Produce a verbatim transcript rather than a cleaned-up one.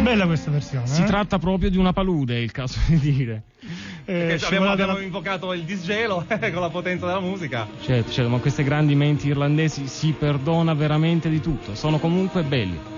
Bella questa versione. Si eh? tratta proprio di una palude, è il caso di dire. Eh, abbiamo, abbiamo invocato il disgelo con la potenza della musica. Certo, certo, ma queste grandi menti irlandesi si perdona veramente di tutto, sono comunque belli.